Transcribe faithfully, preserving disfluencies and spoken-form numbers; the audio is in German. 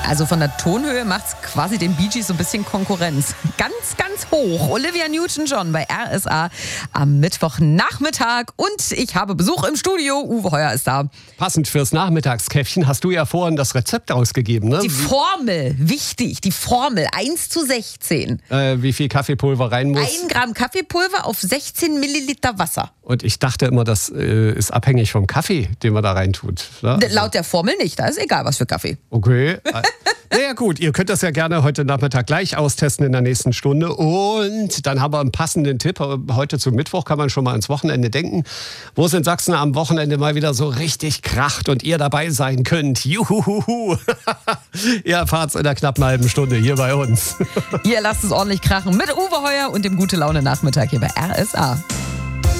Also von der Tonhöhe macht's quasi den Bee Gees so ein bisschen Konkurrenz. Ganz, ganz hoch. Olivia Newton-John bei R S A am Mittwochnachmittag. Und ich habe Besuch im Studio. Uwe Heuer ist da. Passend fürs Nachmittagskäffchen hast du ja vorhin das Rezept ausgegeben, ne? Die Formel, wichtig, die Formel, eins zu sechzehn. Äh, wie viel Kaffeepulver rein muss? Ein Gramm Kaffeepulver auf sechzehn Milliliter Wasser. Und ich dachte immer, das äh, ist abhängig vom Kaffee, den man da reintut. Ne? Also laut der Formel nicht, da ist egal, was für Kaffee. Okay. Naja gut, ihr könnt das ja gerne heute Nachmittag gleich austesten in der nächsten Stunde. Und dann haben wir einen passenden Tipp. Heute zum Mittwoch kann man schon mal ins Wochenende denken, wo es in Sachsen am Wochenende mal wieder so richtig kracht und ihr dabei sein könnt. Juhuhuhu. Ihr erfahrt es in einer knappen halben Stunde hier bei uns. Ihr lasst es ordentlich krachen mit Uwe Heuer und dem Gute Laune Nachmittag hier bei R S A.